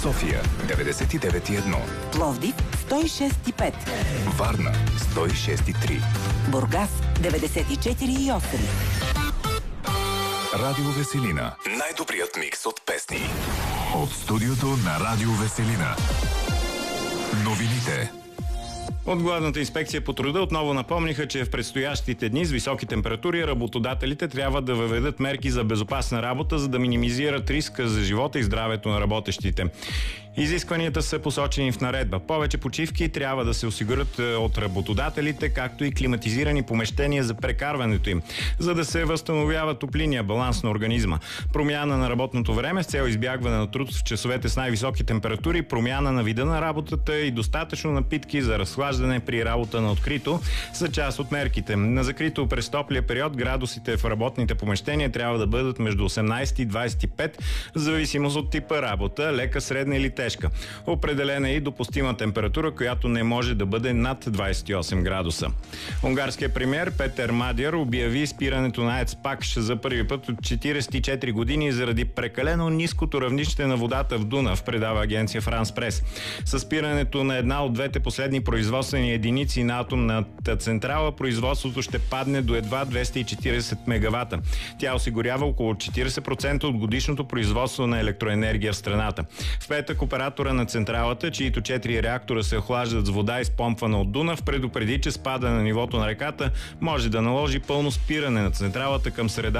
София 99,1, Пловдив 106,5, Варна 106,3, Бургас 94,8. Радио Веселина. Най-добрият микс от песни. От студиото на Радио Веселина. Новините. От Главната инспекция по труда отново напомниха, че в предстоящите дни с високи температури работодателите трябва да въведат мерки за безопасна работа, за да минимизират риска за живота и здравето на работещите. Изискванията са посочени в наредба. Повече почивки трябва да се осигурят от работодателите, както и климатизирани помещения за прекарването им, за да се възстановява топлинния баланс на организма. Промяна на работното време с цел избягване на труд в часовете с най-високи температури, промяна на вида на работата и достатъчно напитки за разхлаждане при работа на открито са част от мерките. На закрито през топлия период градусите в работните помещения трябва да бъдат между 18 и 25, в зависимост от типа работа, лека, средна или тежка. Определена е и допустима температура, която не може да бъде над 28 градуса. Унгарският премиер Петер Мадяр обяви спирането на АЕЦ Пакш за първи път от 44 години заради прекалено ниското равнище на водата в Дунав, предава агенция Франс Прес. С спирането на една от двете последни производствени единици на атомната централа, производството ще падне до едва 240 мегавата. Тя осигурява около 40% от годишното производство на електроенергия в страната. В петък оператора на централата, чието 4 реактора се охлаждат с вода, изпомпвана от Дунав, предупреди, че спада на нивото на реката може да наложи пълно спиране на централата към среда